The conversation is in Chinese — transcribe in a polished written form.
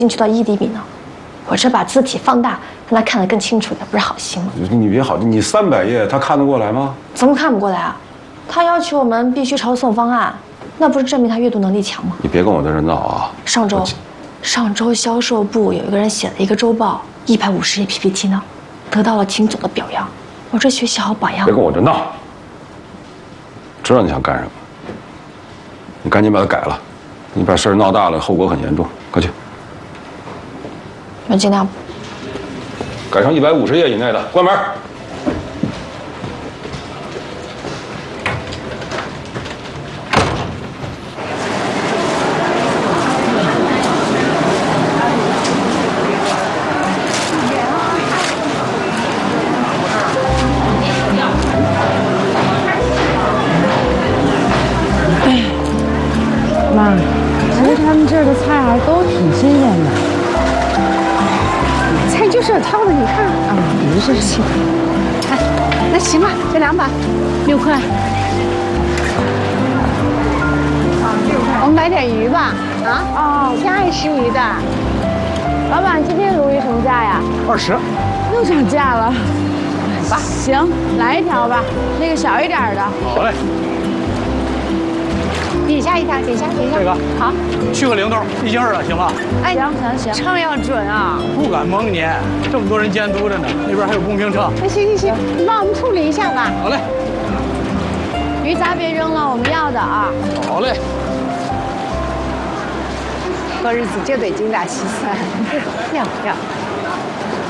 进去到1厘米呢。我这把字体放大，让他看得更清楚点，不是好心吗？ 你别好，你300页，他看得过来吗？ 怎么看不过来啊？他要求我们必须抄送方案，那不是证明他阅读能力强吗？ 你别跟我在这闹啊！ 上周销售部有一个人写了一个周报，150页 PPT 呢，得到了秦总的表扬。我这学习好榜样。 别跟我这闹！知道你想干什么，你赶紧把它改了。你把事儿闹大了，后果很严重。快去。 我尽量。 改成150页以内的，关门。 妈，其实他们这儿的菜还都挺新鲜的。 菜就是要挑的，你看啊， 不是新。 哎，那行吧，这2把6块。我们买点鱼吧，啊？哦，挺爱吃鱼的。 老板，今天鲈鱼什么价呀 ？20。 又涨价了。 吧， 行，来1条吧，那个小一点的。 好嘞。 底下一条，底下。 这个好， 去个0头，1斤2的，行吗？ 哎，行，秤要准啊。 不敢蒙你，这么多人监督着呢，那边还有工评车。 那行，你帮我们处理一下吧。 好嘞。 鱼杂别扔了，我们要的啊。 好嘞。 过日子就得精打细算，要。